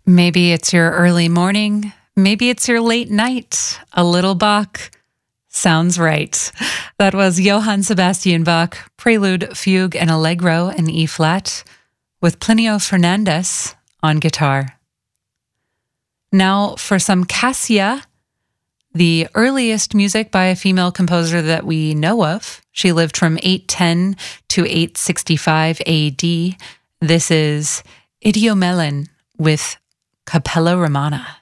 Maybe it's your early morning. Maybe it's your late night. A little Bach sounds right. That was Johann Sebastian Bach, Prelude, Fugue, and Allegro in E-flat, with Plinio Fernandez on guitar. Now for some Cassia, the earliest music by a female composer that we know of. She lived from 810 to 865 AD. This is Idiomelin with Capella Romana.